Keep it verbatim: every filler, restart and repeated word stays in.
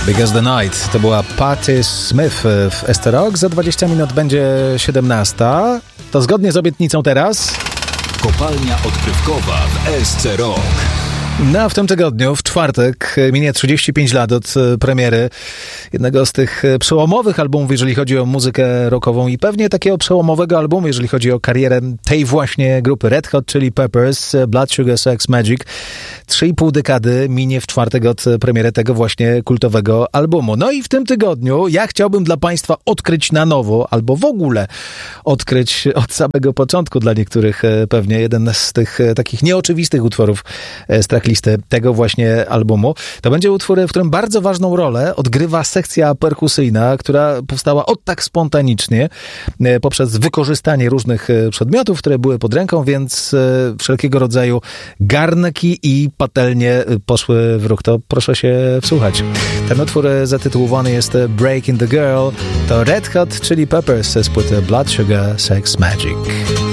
Because the Night to była Patti Smith w S T Rock. Za dwadzieścia minut będzie siedemnasta. To zgodnie z obietnicą teraz Kopalnia odkrywkowa w S C Rock. No a w tym tygodniu, w czwartek, minie trzydzieści pięć lat od premiery jednego z tych przełomowych albumów, jeżeli chodzi o muzykę rockową i pewnie takiego przełomowego albumu, jeżeli chodzi o karierę tej właśnie grupy Red Hot Chili Peppers, Blood Sugar Sex Magic. Trzy i pół dekady minie w czwartek od premiery tego właśnie kultowego albumu. No i w tym tygodniu ja chciałbym dla Państwa odkryć na nowo, albo w ogóle odkryć od samego początku dla niektórych pewnie jeden z tych takich nieoczywistych utworów z tracklisty tego właśnie albumu. To będzie utwór, w którym bardzo ważną rolę odgrywa sekcja perkusyjna, która powstała od tak spontanicznie poprzez wykorzystanie różnych przedmiotów, które były pod ręką, więc wszelkiego rodzaju garnki i patelnie poszły w ruch. To proszę się wsłuchać. Ten utwór zatytułowany jest Breaking the Girl. To Red Hot Chili Peppers z płyty Blood Sugar Sex Magic.